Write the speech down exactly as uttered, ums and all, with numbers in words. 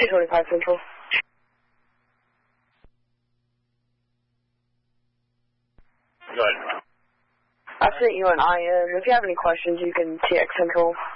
two twenty-five Central. Good. I sent you an I M. If you have any questions, you can T X Central.